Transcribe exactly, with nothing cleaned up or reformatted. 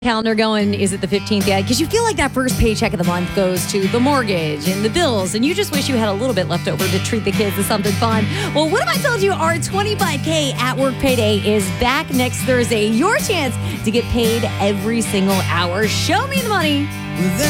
calendar going, is it the fifteenth yet? Because you feel like that first paycheck of the month goes to the mortgage and the bills, and you just wish you had a little bit left over to treat the kids to something fun. Well, what if I told you our twenty-five K at work payday is back next Thursday? Your chance to get paid every single hour. Show me the money.